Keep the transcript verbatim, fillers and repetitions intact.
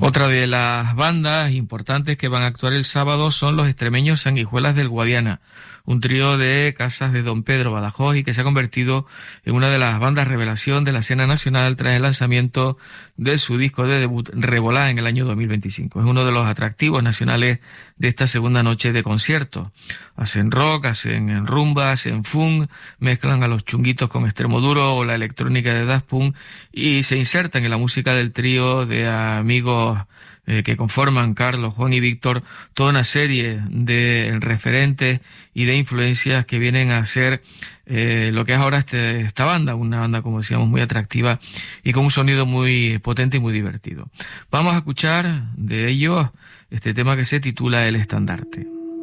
Otra de las bandas importantes que van a actuar el sábado son los extremeños Sanguijuelas del Guadiana, un trío de casas de Don Pedro, Badajoz, y que se ha convertido en una de las bandas revelación de la escena nacional tras el lanzamiento de su disco de debut Revolá en el año dos mil veinticinco. Es uno de los atractivos nacionales de esta segunda noche de conciertos. Hacen rock, hacen rumba, hacen funk, mezclan a los chunguitos con extremo duro o la electrónica de Daft Punk y se insertan en la música del trío de amigos Eh, que conforman Carlos, Juan y Víctor, toda una serie de referentes y de influencias que vienen a ser eh, lo que es ahora este, esta banda, una banda, como decíamos, muy atractiva y con un sonido muy potente y muy divertido. Vamos a escuchar de ellos este tema que se titula El Estandarte.